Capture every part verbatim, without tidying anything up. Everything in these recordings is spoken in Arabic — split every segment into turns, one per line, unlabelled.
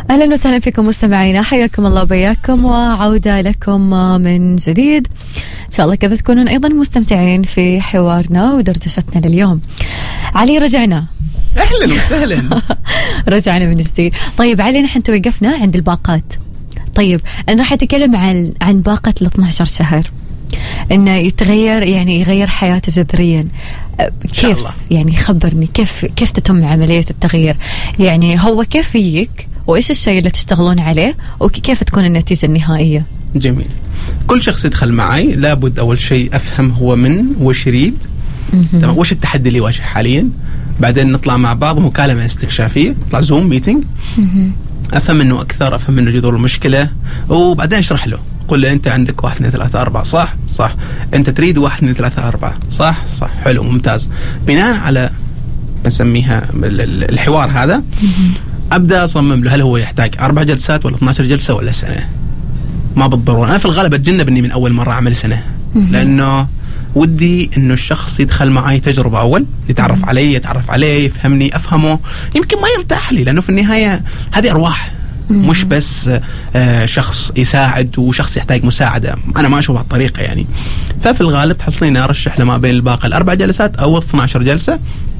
أهلا وسهلا فيكم مستمعينا، حياكم الله وبياكم وعودة لكم من جديد. إن شاء الله كذا تكونون أيضا مستمتعين في حوارنا ودردشتنا لليوم. علي رجعنا.
أهلا وسهلا.
رجعنا من جديد. طيب علي، نحن توقفنا عند الباقات. طيب أنا راح أتكلم عن عن باقة ال اثني عشر شهر، إنه يتغير، يعني يغير حياته جذريا. كيف يعني؟ خبرني كيف كيف تتم عملية التغيير؟ يعني هو كيف يجيك، وإيش الشيء اللي تشتغلون عليه، وكيف تكون النتيجة النهائية؟
جميل. كل شخص يدخل معي لابد أول شيء أفهم هو من وش يريد، تمام، وش التحدي اللي يواجه حاليا. بعدين نطلع مع بعض مكالمة استكشافية، نطلع زوم ميتينج، أفهم منه أكثر، أفهم منه جذور المشكلة، وبعدين أشرح له. قل له أنت عندك واحد اثنين ثلاثة أربعة، صح صح، أنت تريد واحد اثنين ثلاثة أربعة، صح صح، حلو ممتاز. بناء على نسميها الحوار هذا أبدأ أصمم له هل هو يحتاج أربع جلسات ولا اثني عشر جلسة ولا سنة. ما بالضرورة، أنا في الغالب أتجنب إني من أول مرة أعمل سنة، لأنه ودي إنه الشخص يدخل معي تجربة أول، يتعرف علي، يتعرف عليه، يفهمني، أفهمه، يمكن ما يرتاح لي، لأنه في النهاية هذه أرواح، مش بس آه شخص يساعد وشخص يحتاج مساعدة. أنا ما أشوف هالطريقة يعني. ففي الغالب تحصلين أرشح له ما بين الباقة الأربع جلسات أو اثني عشر جلسة.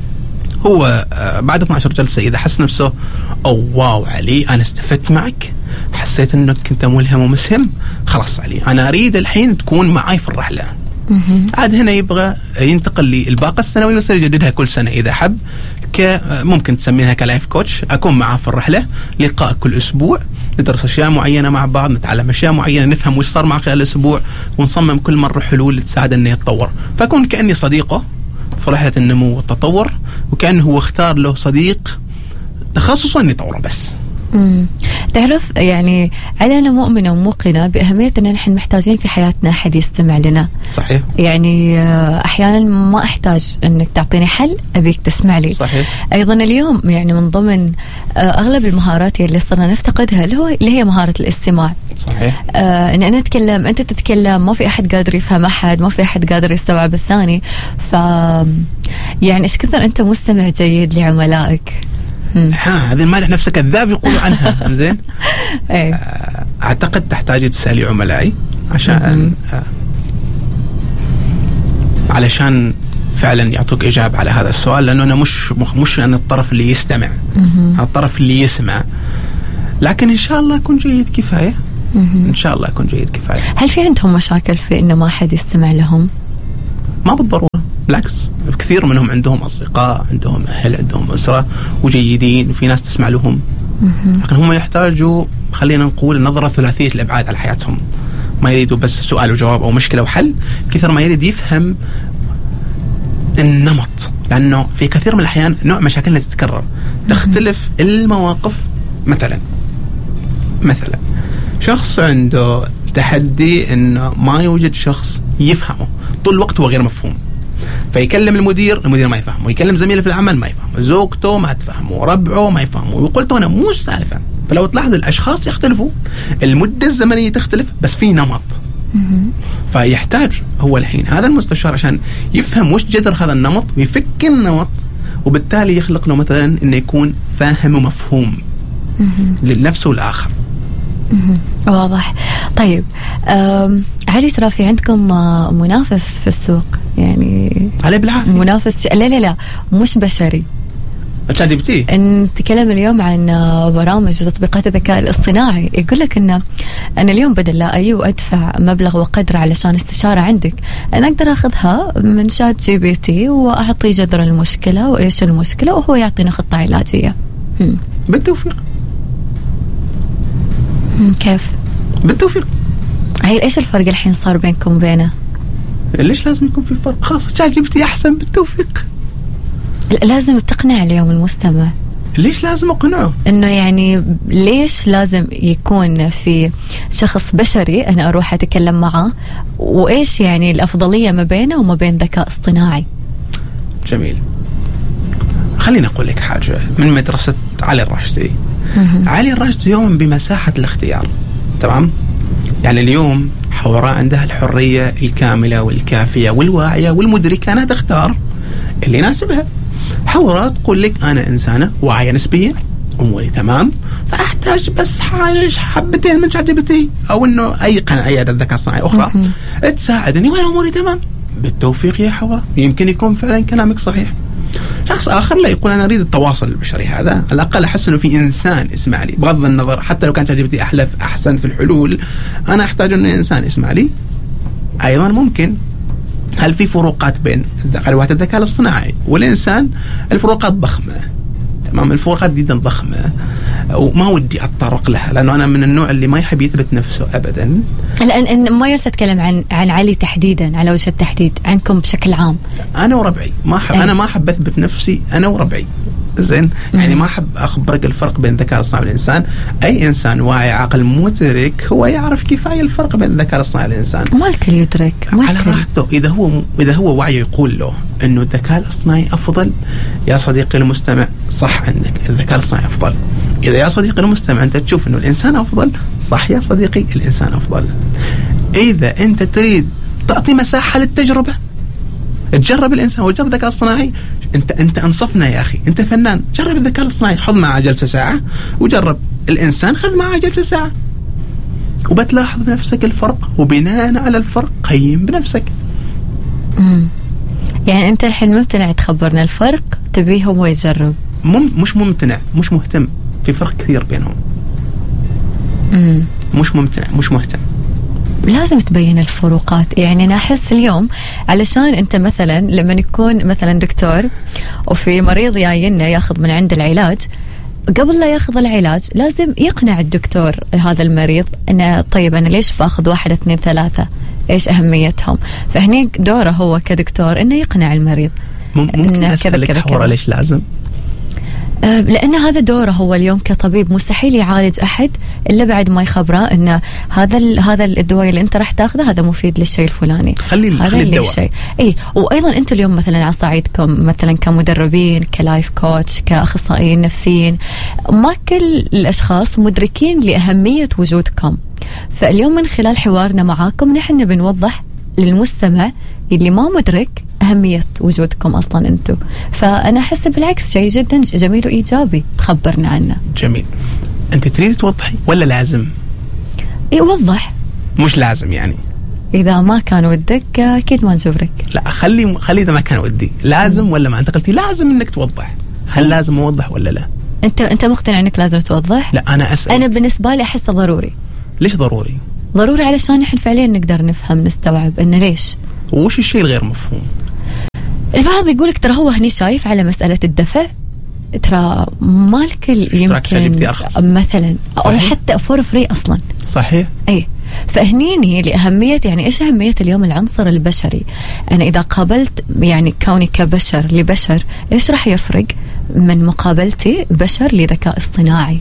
هو آه بعد اثني عشر جلسة إذا حس نفسه أو واو علي أنا استفدت معك، حسيت أنك أنت ملهم ومسهم، خلاص علي أنا أريد الحين تكون معي في الرحلة. عاد هنا يبغى ينتقل لي الباقة السنوية، يصير يجددها كل سنة إذا حب. ممكن تسميها كلايف كوتش، أكون معاه في الرحلة، لقاء كل أسبوع، ندرس أشياء معينة مع بعض، نتعلم أشياء معينة، نفهم وش صار معه خلال الأسبوع، ونصمم كل مرة حلول تساعد إنه يتطور. فأكون كأني صديقه في رحلة النمو والتطور، وكأنه هو اختار له صديق تخصصه إنه يطوره بس.
امم تعرف يعني علي، أنا مؤمنة وموقنة بأهمية أن نحن محتاجين في حياتنا أحد يستمع لنا.
صحيح.
يعني أحيانا ما أحتاج أنك تعطيني حل، أبيك تسمع لي.
صحيح.
أيضا اليوم يعني من ضمن أغلب المهارات اللي صرنا نفتقدها اللي هو اللي هي مهارة الاستماع.
صحيح.
آه إن أنا أتكلم، أنت تتكلم، ما في أحد قادر يفهم أحد، ما في أحد قادر يستوعب الثاني. ف يعني إيش كثر أنت مستمع جيد لعملائك.
ها هذه المالح نفسك كذاب يقولوا عنها. زين. أعتقد تحتاج تسألي عملائي عشان آه علشان فعلا يعطوك إجابة على هذا السؤال، لأنه أنا مش مش أنا الطرف اللي يستمع، أنا الطرف اللي يسمع. لكن إن شاء الله أكون جيد كفاية. إن شاء الله أكون جيد كفاية.
هل في عندهم مشاكل في إنه ما حد يستمع لهم؟
ما بالضرورة، بالعكس، كثير منهم عندهم أصدقاء، عندهم أهل، عندهم أسرة وجيدين، وفي ناس تسمع لهم. لكن هم يحتاجوا، خلينا نقول، نظرة ثلاثية الأبعاد على حياتهم. ما يريدوا بس سؤال وجواب أو مشكلة وحل، كثر ما يريد يفهم النمط، لأنه في كثير من الأحيان نوع مشاكلنا تتكرر، تختلف المواقف. مثلا مثلا شخص عنده تحدي إنه ما يوجد شخص يفهمه، طول الوقت هو غير مفهوم، فيكلم المدير، المدير ما يفهمه، ويكلم زميله في العمل ما يفهمه، زوجته ما تفهمه، ربعه ما يفهمه، ويقول أنا مو سالفة. فلو تلاحظ الأشخاص يختلفوا، المدة الزمنية تختلف، بس في نمط. فيحتاج هو الحين هذا المستشار عشان يفهم وش جذر هذا النمط ويفك النمط، وبالتالي يخلق له مثلا إنه يكون فاهم ومفهوم للنفس والآخر.
واضح. طيب علي، ترى في عندكم منافس في السوق، يعني
علي بالعافية.
منافس لا لا لا مش بشري.
تشات جي بي تي.
نتكلم اليوم عن برامج وتطبيقات الذكاء الاصطناعي. يقول لك ان انا اليوم بدل لا اي وادفع مبلغ وقدر علشان استشاره عندك، انا اقدر اخذها من شات جي بي تي واعطي جذر المشكله وايش المشكله، وهو يعطينا خطه علاجيه. هم.
بالتوفيق.
كيف؟
بالتوفيق.
عيل، ايش الفرق الحين صار بينكم وبينه؟
ليش لازم يكون في فرق؟ خلاص شات جي بي تي احسن. بالتوفيق.
لازم تقنع اليوم المستمع.
ليش لازم أقنعه؟
إنه يعني ليش لازم يكون في شخص بشري أنا أروح أتكلم معه، وإيش يعني الأفضلية ما بينه وما بين ذكاء اصطناعي؟
جميل. خليني أقول لك حاجة من مدرسة علي الراشدي. علي الراشدي يوم بمساحة الاختيار، تمام؟ يعني اليوم حوراء عندها الحرية الكاملة والكافية والواعية والمدركة أنها تختار اللي يناسبها. حوراء تقول لك أنا إنسانة واعية نسبيا، اموري تمام، فاحتاج بس حبتين من شات جي بي تي او انه اي قناه اي اداه ذكاء صناعي اخرى تساعدني وانا اموري تمام. بالتوفيق يا حواء، يمكن يكون فعلا كلامك صحيح. شخص اخر لا يقول انا اريد التواصل البشري، هذا على الاقل احس انه في انسان يسمع لي، بغض النظر حتى لو كان شات جي بي تي احلف احسن في الحلول، انا احتاج انه انسان يسمع لي. ايضا ممكن هل في فروقات بين ادوات الذكاء الاصطناعي والانسان؟ الفروقات ضخمه، تمام، الفروقات جدا ضخمه وما ودي اتطرق لها، لانه انا من النوع اللي ما يحب يثبت نفسه ابدا.
الان ما يس اتكلم عن عن علي تحديدا على وجه التحديد، عنكم بشكل عام.
انا وربعي ما احب انا ما احب اثبت نفسي انا وربعي، زين، يعني ما احب اخبرك الفرق بين الذكاء الاصطناعي والانسان. اي انسان واعي عاقل مدرك هو يعرف كفايه الفرق بين الذكاء الاصطناعي والانسان.
ما الكل يدرك
على راحته. اذا هو اذا هو واعي يقول له انه الذكاء الاصطناعي افضل، يا صديقي المستمع صح عندك الذكاء الاصطناعي افضل. اذا يا صديقي المستمع انت تشوف انه الانسان افضل، صح يا صديقي الانسان افضل. اذا انت تريد تعطي مساحه للتجربه، تجرب الانسان وتجرب الذكاء الصناعي، انت انت انصفنا يا اخي، انت فنان، جرب الذكاء الاصطناعي خذ معه جلسه ساعه، وجرب الانسان خذ معه جلسه ساعه، وبتلاحظ بنفسك الفرق، وبناء على الفرق قيم بنفسك.
امم يعني انت الحين ممتنع تخبرنا الفرق، تبيه هو يجرب؟
مم مش ممتنع، مش مهتم، في فرق كثير بينهم.
امم
مش ممتنع، مش مهتم.
لازم تبين الفروقات. يعني أنا أحس اليوم علشان أنت مثلا لما يكون مثلا دكتور وفي مريض جاينا ياخذ من عند العلاج، قبل لا ياخذ العلاج لازم يقنع الدكتور هذا المريض أنه طيب أنا ليش باخذ واحد اثنين ثلاثة، إيش أهميتهم. فهني دوره هو كدكتور أنه يقنع المريض.
ممكن أسألك حورة ليش لازم؟
لأن هذا دوره هو اليوم كطبيب، مستحيل يعالج أحد إلا بعد ما يخبره أن هذا هذا الدواء اللي أنت راح تاخذه هذا مفيد للشيء الفلاني.
خلي خلي الدواء.
إيه، وأيضا أنتم اليوم مثلا على صعيدكم مثلا كمدربين كلايف كوتش كأخصائيين نفسيين، ما كل الأشخاص مدركين لأهمية وجودكم. فاليوم من خلال حوارنا معاكم نحن بنوضح للمستمع اللي ما مدرك أهمية وجودكم أصلا أنتم. فأنا أحس بالعكس شيء جدا جميل وإيجابي تخبرنا عنه.
جميل. أنت تريد توضحي ولا لازم؟
إيه وضح.
مش لازم يعني.
إذا ما كان ودك أكيد ما نجبرك.
لا خلي خلي إذا ما كان ودي لازم م. ولا ما. أنت قلتي لازم إنك توضح، هل لازم أوضح ولا لا؟
أنت أنت مقتنع إنك لازم توضح؟
لا أنا أسأل.
أنا بالنسبة لي أحسه ضروري.
ليش ضروري؟
ضروري علشان نحن فعليا نقدر نفهم نستوعب إنه ليش.
وش الشيء الغير مفهوم؟
البعض يقولك ترى هو هني شايف على مسألة الدفع، ترى ما الكل يمكن مثلا أو حتى فور فري أصلا.
صحيح.
أي فهنيني لأهمية، يعني إيش أهمية اليوم العنصر البشري. أنا إذا قابلت يعني كوني كبشر لبشر، إيش راح يفرق من مقابلتي بشر لذكاء اصطناعي؟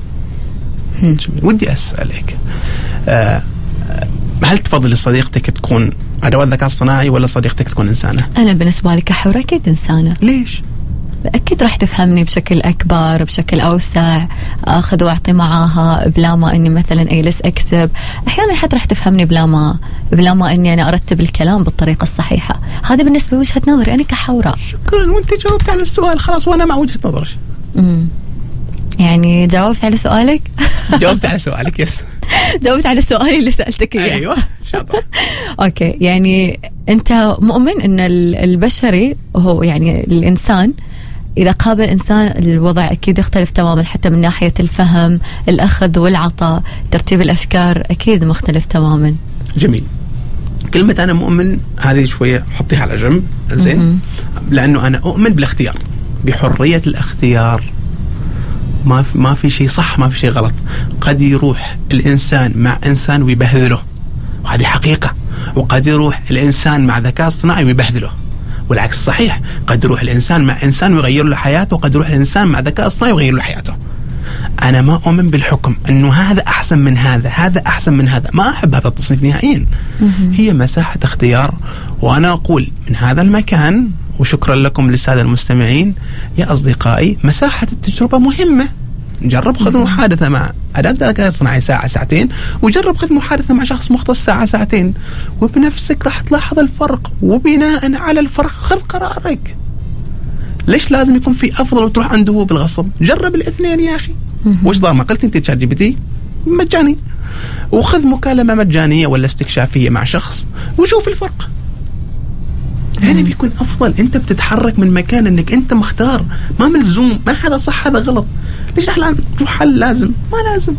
ودي أسألك أه هل تفضل صديقتك تكون أدوات ذكاء اصطناعي ولا صديقتك تكون إنسانة؟
أنا بالنسبة لي كحورة أكيد إنسانة.
ليش؟
أكيد راح تفهمني بشكل أكبر بشكل أوسع، أخذ وأعطي معاها بلا ما إني مثلا أجلس أكتب. أحيانا حتى راح تفهمني بلا ما بلا ما إني أنا أرتب الكلام بالطريقة الصحيحة. هذا بالنسبة لوجهة نظري أنا كحورة.
شكرا، وأنت جاوبت على السؤال خلاص، وأنا مع وجهة نظرك.
امم يعني جاوبت على سؤالك؟
جاوبت على سؤالك يس.
جاوبت على السؤال اللي سألتك إياه.
أيوة شاطر.
أوكي، يعني أنت مؤمن إن البشري هو يعني الإنسان إذا قابل إنسان الوضع أكيد يختلف تماما، حتى من ناحية الفهم، الأخذ والعطاء، ترتيب الأفكار أكيد مختلف تماما.
جميل. كلمة أنا مؤمن هذه شوية حطيها على جنب، زين، لأنه أنا أؤمن بالاختيار، بحرية الاختيار. ما في ما في شيء صح، ما في شيء غلط. قد يروح الإنسان مع إنسان ويبهذله، وهذه حقيقة. وقد يروح الإنسان مع ذكاء اصطناعي ويبهذله، والعكس صحيح. قد يروح الإنسان مع إنسان ويغير له حياته، وقد يروح الإنسان مع ذكاء اصطناعي ويغير له حياته. أنا ما أؤمن بالحكم أنه هذا أحسن من هذا، هذا أحسن من هذا. ما أحب هذا التصنيف نهائيا. هي مساحة اختيار. وأنا أقول من هذا المكان، وشكرا لكم للسادة المستمعين يا أصدقائي، مساحة التجربة مهمة. جرب خذ محادثة مع أداة ذكاء اصطناعي ساعة ساعتين، وجرب خذ محادثة مع شخص مختص ساعة ساعتين، وبنفسك راح تلاحظ الفرق، وبناء على الفرق خذ قرارك. ليش لازم يكون في أفضل وتروح عنده بالغصب؟ جرب الاثنين يا أخي، وش ضار ما قلت انت تشات جي بي تي مجاني، وخذ مكالمه مجانيه ولا استكشافيه مع شخص وشوف الفرق. هنا بيكون افضل. انت بتتحرك من مكان انك انت مختار، ما ملزوم، ما هذا صح هذا غلط. ليش احنا تروح حل لازم؟ ما لازم.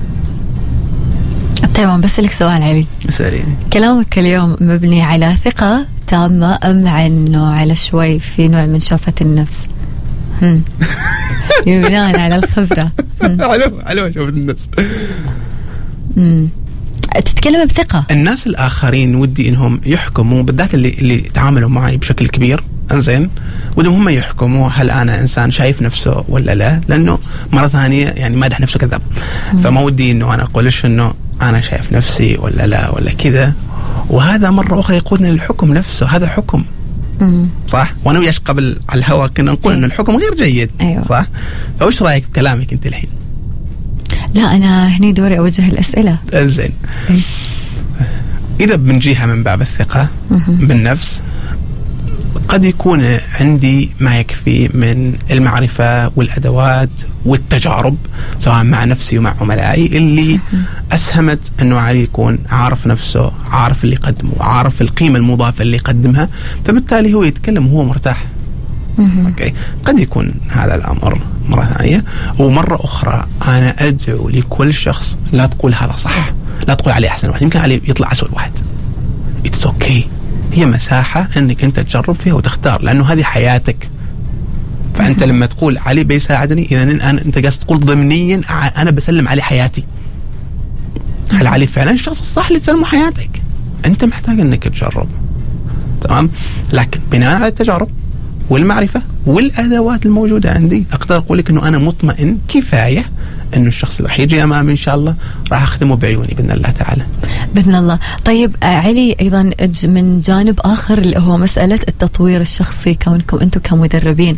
تمام. بس لك سؤال علي،
سأليني.
كلامك اليوم مبني على ثقة تامة أم عنه على شوي في نوع من شوفة النفس؟ هم بناء على الخبرة.
علو علو شوفة النفس.
امم تتكلم بثقة.
الناس الآخرين ودي إنهم يحكموا، بالذات اللي اللي تعاملوا معي بشكل كبير، انزين، ودهم هم يحكموا هل أنا إنسان شايف نفسه ولا لا، لأنه مرة ثانية يعني مادح نفسه كذاب. فما ودي إنه أنا أقولش إنه أنا شايف نفسي ولا لا ولا كذا، وهذا مرة أخرى يقودنا للحكم نفسه. هذا حكم.
مم.
صح. وانا وياش قبل على الهواء كنا نقول أيوة. انه الحكم غير جيد.
أيوة.
صح. فايش رايك بكلامك انت الحين؟
لا انا هني دوري اوجه الاسئله.
زين.
أي.
اذا بنجيها من باب الثقه بالنفس، قد يكون عندي ما يكفي من المعرفة والأدوات والتجارب سواء مع نفسي ومع عملائي اللي أسهمت أنه علي يكون عارف نفسه، عارف اللي يقدمه، عارف القيمة المضافة اللي يقدمها، فبالتالي هو يتكلم وهو مرتاح. أوكي. قد يكون هذا الأمر مرة ثانية. ومرة أخرى أنا أدعو لكل شخص لا تقول هذا صح، لا تقول عليه أحسن واحد، يمكن عليه يطلع أسوأ واحد. It's okay. هي مساحة أنك أنت تجرب فيها وتختار، لأنه هذه حياتك. فأنت لما تقول علي بيساعدني، إذا أنا أنت قاعد تقول ضمنيا أنا بسلم عليه حياتي. هل علي فعلا الشخص الصح اللي تسلمه حياتك؟ أنت محتاج أنك تجرب. تمام. لكن بناء على التجارب والمعرفة والأدوات الموجودة عندي أقدر أقول لك أنه أنا مطمئن كفاية أنه الشخص اللي راح يجي أمامي إن شاء الله راح أخدمه بعيوني بإذن الله تعالى.
بإذن الله. طيب علي، أيضا من جانب آخر اللي هو مسألة التطوير الشخصي، كونكم أنتم كمدربين،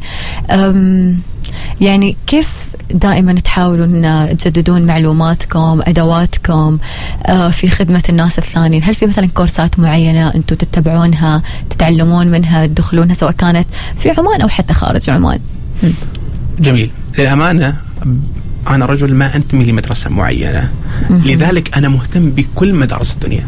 يعني كيف دائما تحاولون تجددون معلوماتكم، أدواتكم في خدمة الناس الثانيين؟ هل في مثلا كورسات معينة أنتم تتبعونها، تتعلمون منها، تدخلونها سواء كانت في عمان أو حتى خارج عمان؟
جميل. للأمانة أنا رجل ما أنتمي لمدرسة معينة، لذلك أنا مهتم بكل مدارس الدنيا.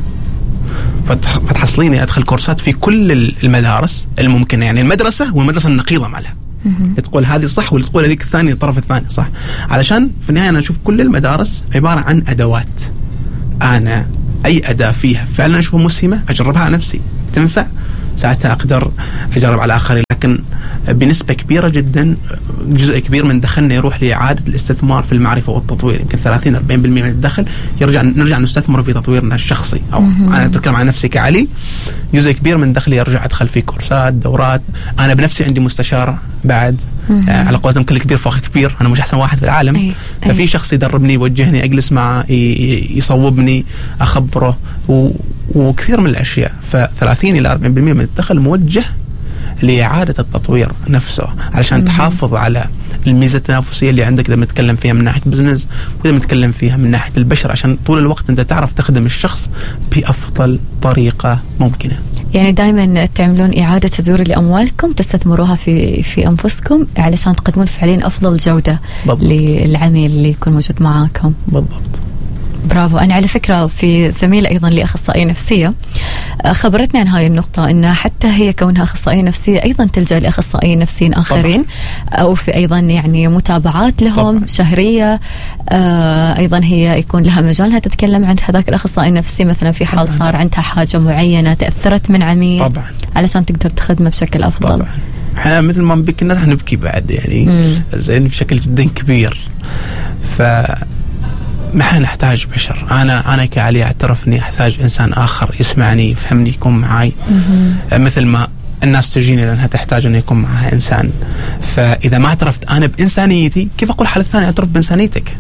فتحصليني أدخل كورسات في كل المدارس الممكنة، يعني المدرسة والمدرسة النقيضة مالها. تقول هذه صح واللي تقول هذيك الثانية الطرف الثاني صح، علشان في النهاية أنا أشوف كل المدارس عبارة عن أدوات. أنا أي أداة فيها فعلا أشوفها مسهمة أجربها على نفسي، تنفع ساعتها أقدر أجرب على آخرين. لكن بنسبة كبيرة جدا جزء كبير من دخلنا يروح لإعادة الاستثمار في المعرفة والتطوير. يمكن ثلاثين أربعين بالمئة من الدخل يرجع نرجع نستثمر في تطويرنا الشخصي، أو أنا أتكلم عن نفسي كعلي. جزء كبير من دخلي يرجع أدخل في كورسات، دورات. أنا بنفسي عندي مستشار بعد، آه على قولتهم كل كبير فوق كبير، أنا مش أحسن واحد في العالم. أي. ففي شخص يدربني، يوجهني، أجلس معه، يصوبني، أخبره، و وكثير من الأشياء. فثلاثين إلى أربعين بالمئة من الدخل موجه لإعادة التطوير نفسه، علشان تحافظ على الميزة التنافسية اللي عندك إذا بنتكلم فيها من ناحية بزنس، وإذا بنتكلم فيها من ناحية البشر، عشان طول الوقت أنت تعرف تخدم الشخص بأفضل طريقة ممكنة.
يعني دائما تعملون إعادة تدوير لأموالكم، تستثمروها في في أنفسكم علشان تقدمون فعليا أفضل جودة بالضبط للعميل اللي يكون موجود معاكم.
بالضبط.
برافو. أنا على فكرة في زميلة أيضا لأخصائية نفسية خبرتني عن هاي النقطة، إن حتى هي كونها أخصائية نفسية أيضا تلجأ لأخصائيين نفسيين آخرين طبعا. أو في أيضا يعني متابعات لهم طبعا. شهرية. آه أيضا هي يكون لها مجالها تتكلم عند هذاك الأخصائي النفسي، مثلا في حال طبعا. صار عندها حاجة معينة تأثرت من عميل طبعا. علشان تقدر تخدمه بشكل أفضل طبعا.
احنا مثل ما بكنا رح نبكي بعد يعني زين بشكل جدا كبير. ف ما احنا نحتاج بشر. انا انا كعلي اعترف اني احتاج انسان اخر يسمعني، يفهمني، يكون معي، مثل ما الناس تجيني لانها تحتاج انه يكون معها انسان. فاذا ما اعترفت انا بانسانيتي، كيف اقول حال الثاني اعترف بانسانيتك؟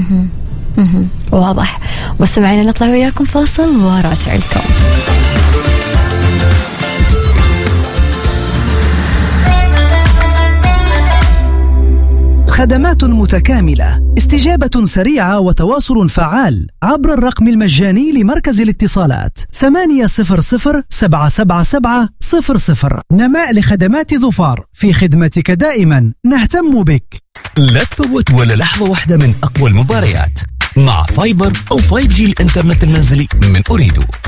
واضح. واستمعينا نطلع وياكم فاصل وراجع لكم.
خدمات متكاملة، استجابة سريعة وتواصل فعال عبر الرقم المجاني لمركز الاتصالات ثمانية صفر صفر سبعة سبعة سبعة صفر صفر. نماء لخدمات ظفار، في خدمتك دائما، نهتم بك.
لا تفوت ولا لحظة واحدة من أقوى المباريات مع فايبر أو فايف جي الإنترنت المنزلي من أريدو.